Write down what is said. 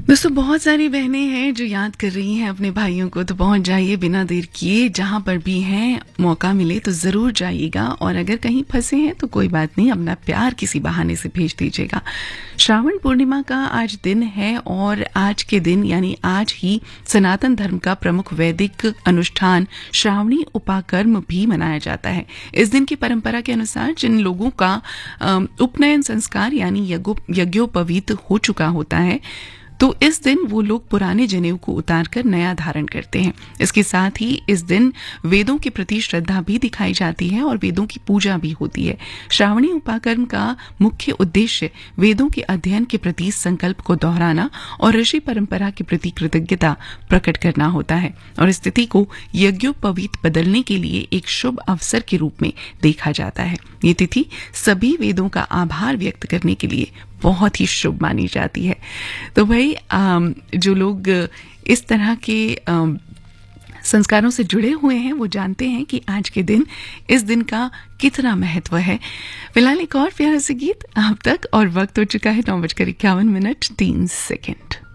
दोस्तों, बहुत सारी बहनें हैं जो याद कर रही हैं अपने भाइयों को, तो पहुंच जाइए बिना देर किए। जहां पर भी हैं, मौका मिले तो ज़रूर जाइएगा। और अगर कहीं फंसे हैं तो कोई बात नहीं, अपना प्यार किसी बहाने से भेज दीजिएगा। श्रावण पूर्णिमा का आज दिन है और आज के दिन यानी आज ही सनातन धर्म का प्रमुख वैदिक अनुष्ठान श्रावणी उपाकर्म भी मनाया जाता है। इस दिन की परंपरा के अनुसार जिन लोगों का उपनयन संस्कार यानी यज्ञोपवीत हो चुका होता है, तो इस दिन वो लोग पुराने जनेऊ को उतारकर नया धारण करते हैं। इसके साथ ही इस दिन वेदों के प्रति श्रद्धा भी दिखाई जाती है और वेदों की पूजा भी होती है। श्रावणी उपाकर्म का मुख्य उद्देश्य वेदों के अध्ययन के प्रति संकल्प को दोहराना और ऋषि परंपरा के प्रति कृतज्ञता प्रकट करना होता है और इस तिथि को यज्ञोपवीत बदलने के लिए एक शुभ अवसर के रूप में देखा जाता है। ये तिथि सभी वेदों का आभार व्यक्त करने के लिए बहुत ही शुभ मानी जाती है। तो भाई जो लोग इस तरह के संस्कारों से जुड़े हुए हैं वो जानते हैं कि आज के दिन इस दिन का कितना महत्व है। फिलहाल एक और प्यारा सा गीत आप तक, और वक्त हो चुका है 9:51 3 सेकंड।